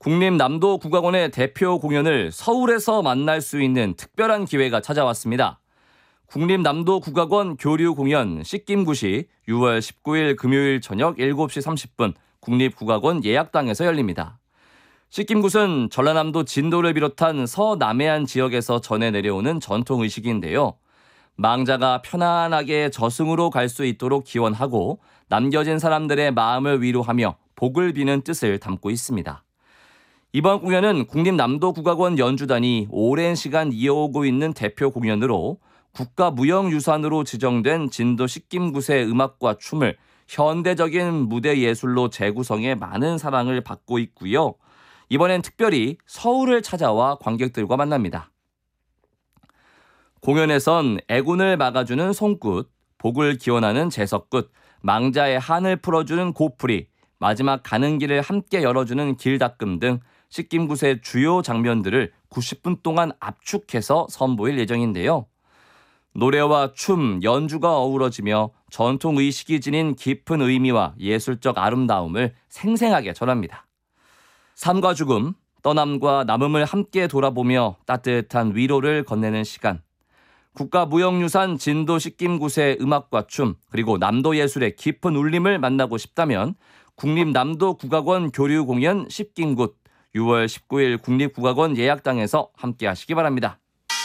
국립남도국악원의 대표 공연을 서울에서 만날 수 있는 특별한 기회가 찾아왔습니다. 국립남도국악원 교류 공연 씻김굿이 6월 19일 금요일 저녁 7시 30분 국립국악원 예약당에서 열립니다. 씻김굿은 전라남도 진도를 비롯한 서남해안 지역에서 전해 내려오는 전통 의식인데요. 망자가 편안하게 저승으로 갈 수 있도록 기원하고 남겨진 사람들의 마음을 위로하며 복을 비는 뜻을 담고 있습니다. 이번 공연은 국립남도국악원 연주단이 오랜 시간 이어오고 있는 대표 공연으로 국가무형유산으로 지정된 진도 씻김굿의 음악과 춤을 현대적인 무대 예술로 재구성해 많은 사랑을 받고 있고요. 이번엔 특별히 서울을 찾아와 관객들과 만납니다. 공연에선 애군을 막아주는 송굿, 복을 기원하는 제석굿, 망자의 한을 풀어주는 고풀이, 마지막 가는 길을 함께 열어주는 길닦음 등 씻김굿의 주요 장면들을 90분 동안 압축해서 선보일 예정인데요. 노래와 춤, 연주가 어우러지며 전통 의식이 지닌 깊은 의미와 예술적 아름다움을 생생하게 전합니다. 삶과 죽음, 떠남과 남음을 함께 돌아보며 따뜻한 위로를 건네는 시간. 국가무형유산 진도 씻김굿의 음악과 춤, 그리고 남도 예술의 깊은 울림을 만나고 싶다면 국립남도국악원 교류공연 씻김굿 6월 19일 국립국악원 예약당에서 함께 하시기 바랍니다.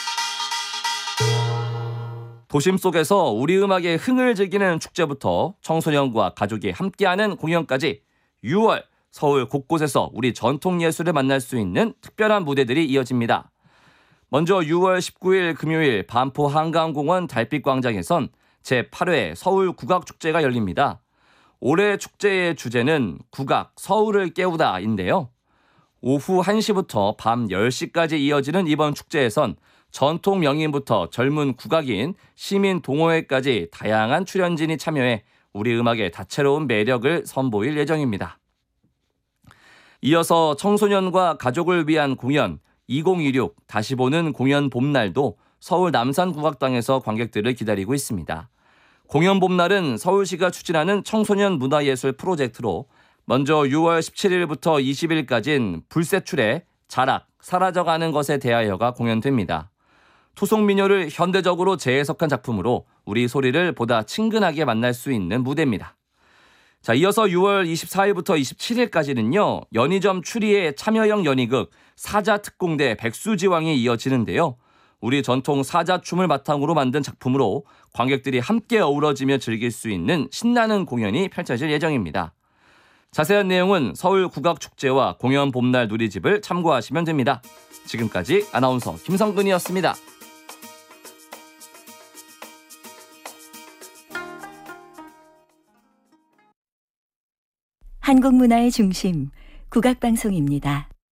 도심 속에서 우리 음악의 흥을 즐기는 축제부터 청소년과 가족이 함께하는 공연까지 6월 서울 곳곳에서 우리 전통 예술을 만날 수 있는 특별한 무대들이 이어집니다. 먼저 6월 19일 금요일 반포 한강공원 달빛광장에선 제8회 서울국악축제가 열립니다. 올해 축제의 주제는 국악 서울을 깨우다인데요. 오후 1시부터 밤 10시까지 이어지는 이번 축제에선 전통 명인부터 젊은 국악인, 시민 동호회까지 다양한 출연진이 참여해 우리 음악의 다채로운 매력을 선보일 예정입니다. 이어서 청소년과 가족을 위한 공연 2026 다시 보는 공연 봄날도 서울 남산국악당에서 관객들을 기다리고 있습니다. 공연 봄날은 서울시가 추진하는 청소년 문화예술 프로젝트로 먼저 6월 17일부터 20일까지는 불세출의 자락, 사라져가는 것에 대하여가 공연됩니다. 토속민요를 현대적으로 재해석한 작품으로 우리 소리를 보다 친근하게 만날 수 있는 무대입니다. 자, 이어서 6월 24일부터 27일까지는요. 연희점 추리의 참여형 연희극 사자특공대 백수지왕이 이어지는데요. 우리 전통 사자춤을 바탕으로 만든 작품으로 관객들이 함께 어우러지며 즐길 수 있는 신나는 공연이 펼쳐질 예정입니다. 자세한 내용은 서울국악축제와 공연 봄날 누리집을 참고하시면 됩니다. 지금까지 아나운서 김성근이었습니다. 한국문화의 중심, 국악방송입니다.